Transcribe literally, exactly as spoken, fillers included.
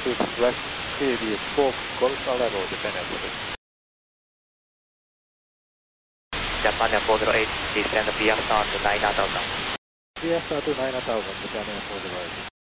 six West previous four Golf level definitively. Japan four zero eight, descend V S R to nine thousand. V S R to nine thousand, Japan four zero eight.